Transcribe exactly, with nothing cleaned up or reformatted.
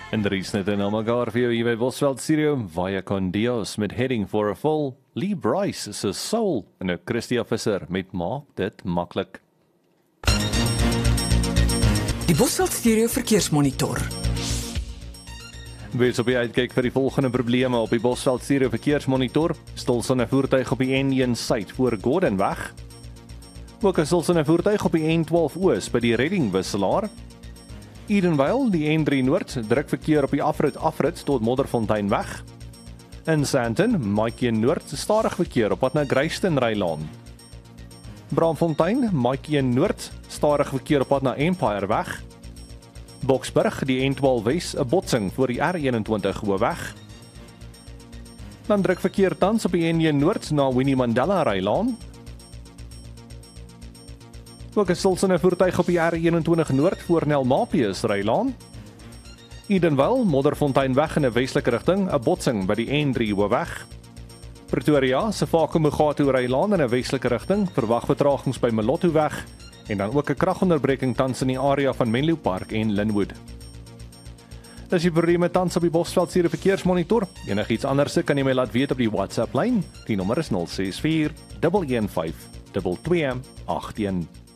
En Dries net in Almagar vir jou hier by Bosveld Studio, Vaya con Dios met Heading for a Fall, Lee Bryce se Soul en 'n Christie Visser met Maak dit maklik. Die Bosveld Studio Verkeersmonitor. Wees op die uitkyk vir die volgende probleme op die Bosveld Studio Verkeersmonitor. Stilsonne voertuig op die N een Suid voor Gordonweg. Ook 'n stilsonne voertuig op die N twaalf Oos by die Reddingwisselaar. Edenvale, die N drie Noord, druk verkeer op die afrit afrit tot Modderfonteinweg. In Sandton, Maatjie Noord, stadig verkeer op pad na Greystenrylaan. Braamfontein, Maatjie Noord, stadig verkeer op pad na Empireweg. Boksburg, die N twaalf Wes, 'n botsing voor die R eenentwintig Hoofweg. Dan druk verkeer tans op die N een Noord na Winnie Mandela Rylaan. Ook 'n stilsonne voertuig op die R eenentwintig Noord voor Nelmapius Rylaan. Edenvale, Modderfonteinweg in 'n westelike rigting, 'n botsing by die N drie Hoofweg. Pretoria, Sefako-Mogatu Rylaan in 'n westelike rigting, verwag vertragings by Malotoweg en dan ook 'n kragonderbreking tans in die area van Menlo Park en Linwood. Dis die probleme tans op die Bosveld Studio Verkeersmonitor. Enigiets anders kan jy my laat weet op die WhatsApp lyn. Die nommer is nul ses vier een een vyf twee twee agt een.